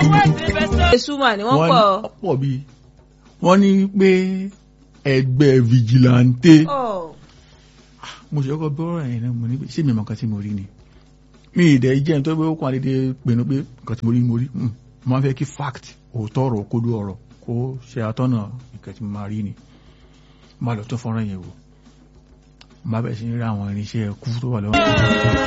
Esuma ni wọ́n pọ̀. Pọ̀ bí wọ́n ní pé ẹgbẹ́ vigilante. Mo ṣe kọ́kọ́ bọ́rọ̀ yẹn náà mo ní ṣé mi mọ̀ nǹkan tí mo rí ni. Mi ìdẹ̀ jẹ́ nítorí pé ó kàn dédé pinnu pé nǹkan tí mo rí mo rí. Mo máa ń fẹ́ kí fact òótọ́ ọ̀rọ̀ kódó ọ̀rọ̀ kó ṣe àtọ́nà nǹkan tí mo máa rí ni. Mo máa lọ tó fọ́nrán yẹn wò. Mo bá bẹ̀rẹ̀ sí ní rí àwọn irinṣẹ́ ẹkú tó wà lọ́wọ́.